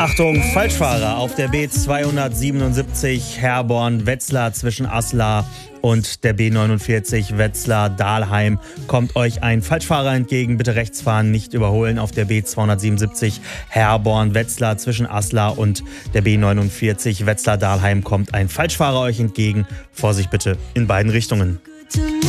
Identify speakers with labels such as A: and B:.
A: Achtung, Falschfahrer auf der B277 Herborn-Wetzlar zwischen Aslar und der B49 Wetzlar-Dahlheim kommt euch ein Falschfahrer entgegen. Bitte rechts fahren, nicht überholen. Auf der B277 Herborn-Wetzlar zwischen Aslar und der B49 Wetzlar-Dahlheim kommt ein Falschfahrer euch entgegen. Vorsicht bitte in beiden Richtungen.